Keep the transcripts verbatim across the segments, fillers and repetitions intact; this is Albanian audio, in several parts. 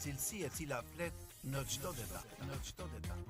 cilësi e cila flet në çdo detaj, në çdo detaj.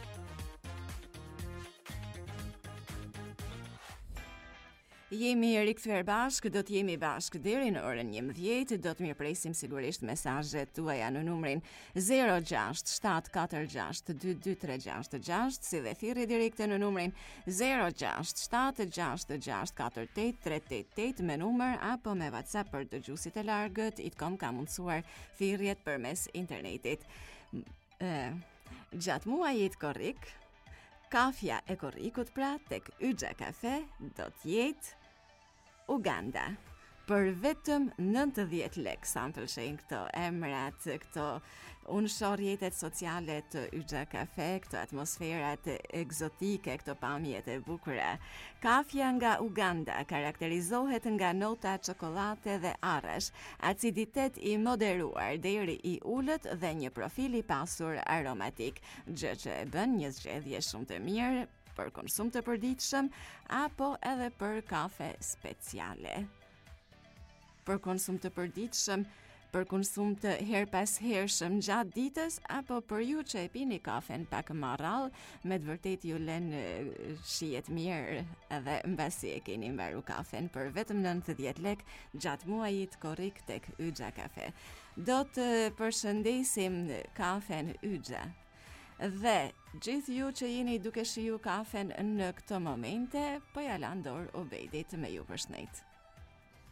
Jemi rikthyer bashkë, do të jemi bashkë deri në orën njëmbëdhjetë, do të mirëpresim sigurisht mesazhet tuaja në numrin zero gjasht shtat katër gjasht dy dy tre gjasht gjasht, si dhe thirrje direkte në numrin zero gjasht shtat gjasht gjasht katër tetë tre tetë tetë me numër apo me WhatsApp për dëgjuesit e largët. Itcom ka mundsuar thirrjet përmes internetit. Ë, gjatë muajit korrik, kafja e korrikut pra tek Yxha Kafe do të jetë Uganda për vetëm nëntëdhjetë lekë. Sa më pëlqejnë këto emrat, këto unë shoh rrjetet sociale të Yxha Kafe, këto atmosferat egzotike, këto pamjet e bukura. Kafja nga Uganda karakterizohet nga nota çokollate dhe arrash, aciditet i moderuar deri i ulët dhe një profil i pasur aromatik, gjë që e bën një zgjedhje shumë të mirë për konsum të përditshëm apo edhe për kafe speciale. Për konsum të përditshëm, për konsum të her pas hershëm gjatë ditës, apo për ju që e pini kafen pak më rrallë, me të vërtet ju lën shihet mirë edhe mbasi e keni mbaru kafen për vetëm nëntëdhjetë lekë gjatë muajit korrik tek Yxha Kafe. Do të përshëndesim kafen Yxha. Dhe gjithë ju që jeni duke shiju kafen në këto momente, po ja la dorë Obedit me ju përshëndet.